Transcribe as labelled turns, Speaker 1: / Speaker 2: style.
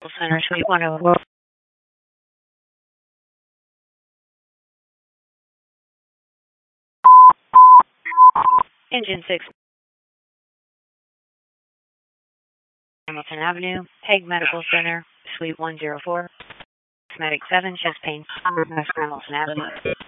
Speaker 1: Center, Suite 104. Engine 6, Hamilton Avenue, Hague Medical Center, Suite 104. Medic 7, chest pain, Hamilton Avenue.